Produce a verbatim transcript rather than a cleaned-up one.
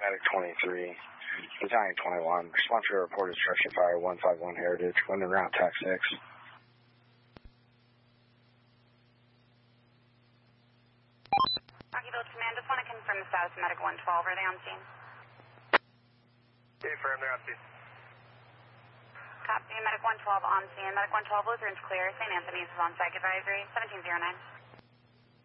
Medic twenty-three, Battalion twenty-one, respond to a reported structure fire one five one Heritage, wind and route tac six. Rockyville Command, just want to confirm the status of Medic one twelve, are they on scene? Confirm, they're on scene. Copy, Medic one twelve on scene. Medic one twelve, Lutheran's clear. Saint Anthony's is on psych advisory, seventeen oh nine.